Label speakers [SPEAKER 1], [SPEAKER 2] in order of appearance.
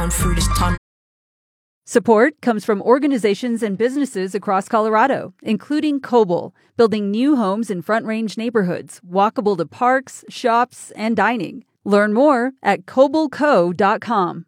[SPEAKER 1] run through this tunnel.
[SPEAKER 2] Support comes from organizations and businesses across Colorado, including Koble, building new homes in Front Range neighborhoods, walkable to parks, shops, and dining. Learn more at kobleco.com.